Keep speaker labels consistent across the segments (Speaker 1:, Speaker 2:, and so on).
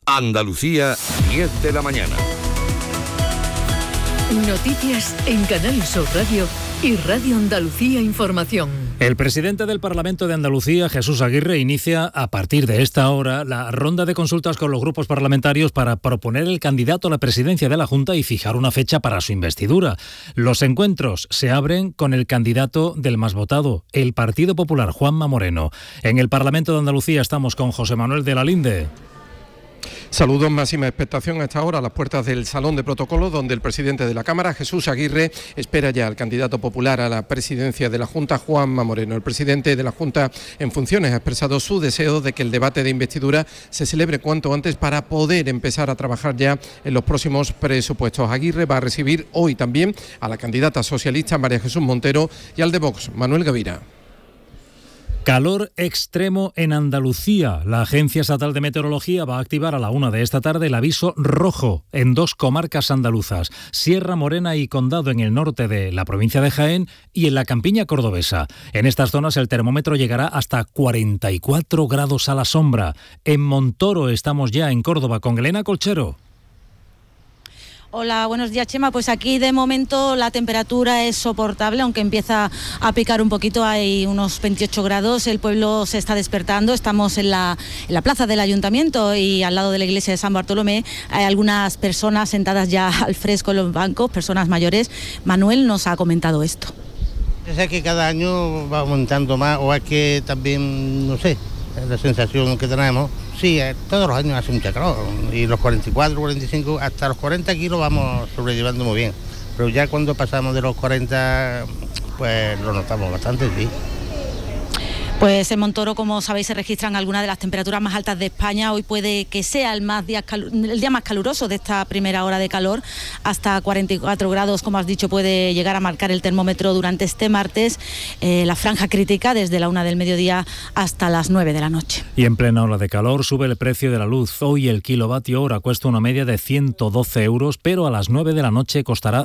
Speaker 1: Andalucía, 10 de la mañana.
Speaker 2: Noticias en Canal Sur Radio y Radio Andalucía Información.
Speaker 3: El presidente del Parlamento de Andalucía, Jesús Aguirre, inicia a partir de esta hora la ronda de consultas con los grupos parlamentarios para proponer el candidato a la presidencia de la Junta y fijar una fecha para su investidura. Los encuentros se abren con el candidato del más votado, el Partido Popular, Juanma Moreno. En el Parlamento de Andalucía estamos con José Manuel de la Linde.
Speaker 4: Saludos, máxima expectación a esta hora a las puertas del Salón de Protocolo, donde el presidente de la Cámara, Jesús Aguirre, espera ya al candidato popular a la presidencia de la Junta, Juanma Moreno. El presidente de la Junta en funciones ha expresado su deseo de que el debate de investidura se celebre cuanto antes para poder empezar a trabajar ya en los próximos presupuestos. Aguirre va a recibir hoy también a la candidata socialista María Jesús Montero y al de Vox, Manuel Gavira.
Speaker 3: Calor extremo en Andalucía. La Agencia Estatal de Meteorología va a activar a la 1 de esta tarde el aviso rojo en 2 comarcas andaluzas, Sierra Morena y Condado en el norte de la provincia de Jaén y en la campiña cordobesa. En estas zonas el termómetro llegará hasta 44 grados a la sombra. En Montoro estamos ya en Córdoba con Elena Colchero.
Speaker 5: Hola, buenos días, Chema. Pues aquí de momento la temperatura es soportable, aunque empieza a picar un poquito, hay unos 28 grados, el pueblo se está despertando, estamos en la plaza del Ayuntamiento y al lado de la iglesia de San Bartolomé hay algunas personas sentadas ya al fresco en los bancos, personas mayores. Manuel nos ha comentado esto.
Speaker 6: Es que cada año va aumentando más, o es que también, no sé, la sensación que tenemos. Sí, todos los años hace mucha calor y los 44, 45, hasta los 40 kilos vamos sobrellevando muy bien. Pero ya cuando pasamos de los 40, pues lo notamos bastante, sí.
Speaker 5: Pues en Montoro, como sabéis, se registran algunas de las temperaturas más altas de España. Hoy puede que sea el día más caluroso de esta primera hora de calor. Hasta 44 grados, como has dicho, puede llegar a marcar el termómetro durante este martes. La franja crítica desde la 1 del mediodía hasta las 9 de la noche.
Speaker 3: Y en plena ola de calor sube el precio de la luz. Hoy el kilovatio hora cuesta una media de 112 euros, pero a las 9 de la noche costará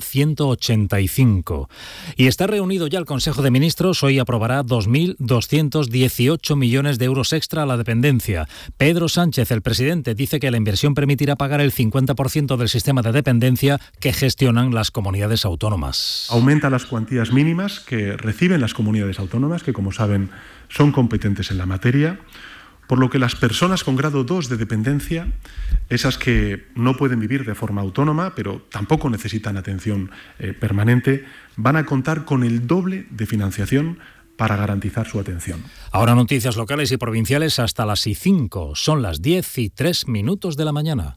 Speaker 3: 185. Y está reunido ya el Consejo de Ministros. Hoy aprobará 2.218 millones de euros extra a la dependencia. Pedro Sánchez, el presidente, dice que la inversión permitirá pagar el 50% del sistema de dependencia que gestionan las comunidades autónomas.
Speaker 7: Aumenta las cuantías mínimas que reciben las comunidades autónomas, que como saben son competentes en la materia, por lo que las personas con grado 2 de dependencia, esas que no pueden vivir de forma autónoma, pero tampoco necesitan atención permanente, van a contar con el doble de financiación para garantizar su atención.
Speaker 3: Ahora noticias locales y provinciales hasta las 5. Son las 10:03 de la mañana.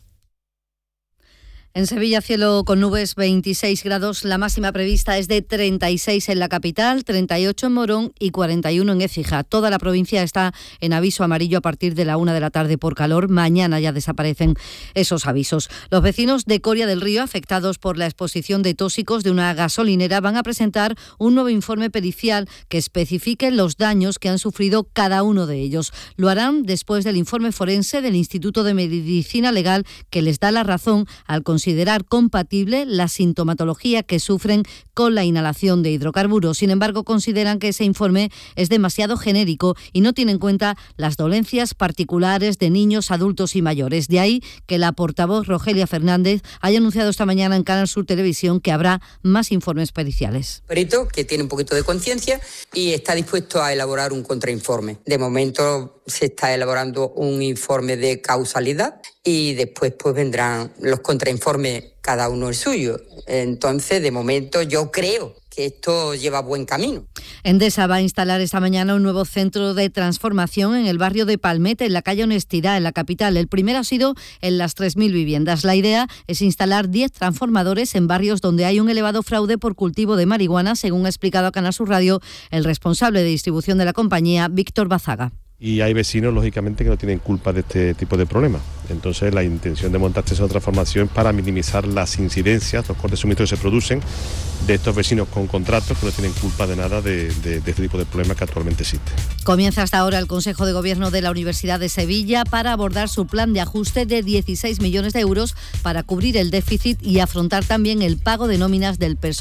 Speaker 8: En Sevilla, cielo con nubes, 26 grados. La máxima prevista es de 36 en la capital, 38 en Morón y 41 en Écija. Toda la provincia está en aviso amarillo a partir de la 1 de la tarde por calor. Mañana ya desaparecen esos avisos. Los vecinos de Coria del Río, afectados por la exposición de tóxicos de una gasolinera, van a presentar un nuevo informe pericial que especifique los daños que han sufrido cada uno de ellos. Lo harán después del informe forense del Instituto de Medicina Legal, que les da la razón al considerar compatible la sintomatología que sufren con la inhalación de hidrocarburos. Sin embargo, consideran que ese informe es demasiado genérico y no tiene en cuenta las dolencias particulares de niños, adultos y mayores. De ahí que la portavoz Rogelia Fernández haya anunciado esta mañana en Canal Sur Televisión que habrá más informes periciales.
Speaker 9: Perito que tiene un poquito de conciencia y está dispuesto a elaborar un contrainforme. De momento se está elaborando un informe de causalidad y después pues vendrán los contrainformes, cada uno el suyo. Entonces, de momento, yo creo que esto lleva buen camino.
Speaker 8: Endesa va a instalar esta mañana un nuevo centro de transformación en el barrio de Palmete, en la calle Honestidad, en la capital. El primero ha sido en las 3.000 viviendas. La idea es instalar 10 transformadores en barrios donde hay un elevado fraude por cultivo de marihuana, según ha explicado a Canal Sur Radio el responsable de distribución de la compañía, Víctor Bazaga.
Speaker 10: Y hay vecinos, lógicamente, que no tienen culpa de este tipo de problemas. Entonces, la intención de montar esta transformación es para minimizar las incidencias, los cortes de suministro que se producen de estos vecinos con contratos que no tienen culpa de nada de este tipo de problemas que actualmente existen.
Speaker 8: Comienza hasta ahora el Consejo de Gobierno de la Universidad de Sevilla para abordar su plan de ajuste de 16 millones de euros para cubrir el déficit y afrontar también el pago de nóminas del personal